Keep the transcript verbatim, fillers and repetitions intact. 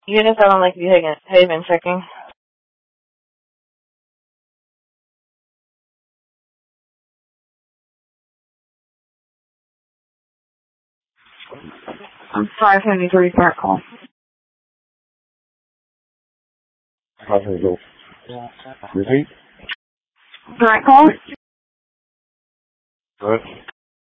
You just sound like you have been checking. I'm five seventy-three, start call. five seventy-three. Repeat. Direct call? Good.